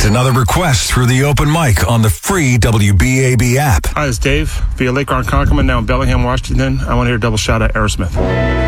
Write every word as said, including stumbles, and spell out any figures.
another request through the open mic on the free W B A B app. Hi, it's Dave via Lake Ronkonkoma, now in Bellingham, Washington. I want to hear a double shout out Aerosmith.